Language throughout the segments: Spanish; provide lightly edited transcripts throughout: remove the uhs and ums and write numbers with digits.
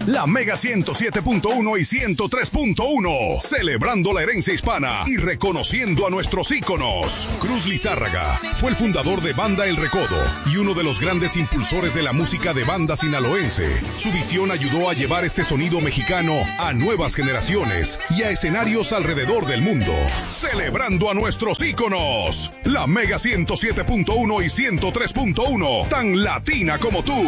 La Mega 107.1 y 103.1. Celebrando la herencia hispana y reconociendo a nuestros íconos. Cruz Lizárraga fue el fundador de Banda El Recodo y uno de los grandes impulsores de la música de banda sinaloense. Su visión ayudó a llevar este sonido mexicano a nuevas generaciones y a escenarios alrededor del mundo. Celebrando a nuestros íconos. La Mega 107.1 y 103.1. Tan latina como tú.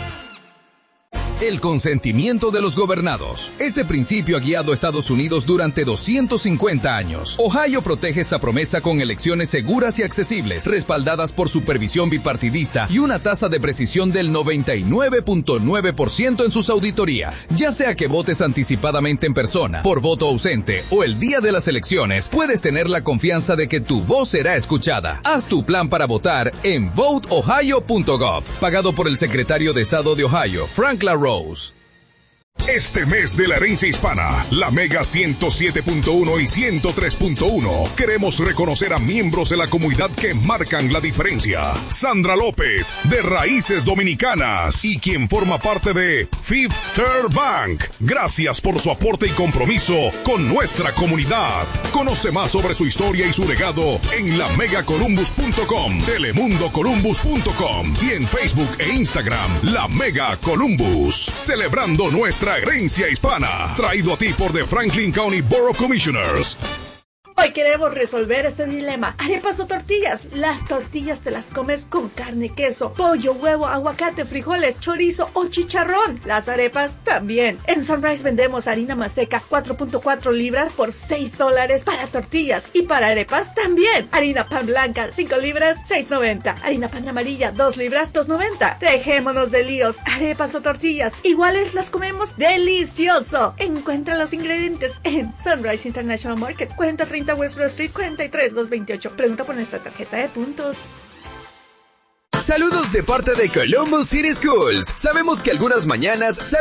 El consentimiento de los gobernados. Este principio ha guiado a Estados Unidos durante 250 años. Ohio protege esa promesa con elecciones seguras y accesibles, respaldadas por supervisión bipartidista y una tasa de precisión del 99.9% en sus auditorías. Ya sea que votes anticipadamente en persona, por voto ausente o el día de las elecciones, puedes tener la confianza de que tu voz será escuchada. Haz tu plan para votar en voteohio.gov, pagado por el secretario de Estado de Ohio, Frank LaRose. Este mes de la herencia hispana, la Mega 107.1 y 103.1, queremos reconocer a miembros de la comunidad que marcan la diferencia. Sandra López, de Raíces Dominicanas, y quien forma parte de Fifth Third Bank. Gracias por su aporte y compromiso con nuestra comunidad. Conoce más sobre su historia y su legado en lamegacolumbus.com, telemundocolumbus.com y en Facebook e Instagram, La Mega Columbus. Celebrando nuestra herencia hispana. Traído a ti por The Franklin County Board of Commissioners. Hoy queremos resolver este dilema. ¿Arepas o tortillas? Las tortillas te las comes con carne, queso, pollo, huevo, aguacate, frijoles, chorizo o chicharrón. Las arepas también. En Sunrise vendemos harina maseca 4.4 libras por $6 para tortillas. Y para arepas también. Harina pan blanca 5 libras, $6.90. Harina pan amarilla 2 libras, $2.90. Dejémonos de líos. Arepas o tortillas, iguales las comemos delicioso. Encuentra los ingredientes en Sunrise International Market, 4030 West Broad Street, 43228. Pregunta por nuestra tarjeta de puntos. Saludos de parte de Columbus City Schools. Sabemos que algunas mañanas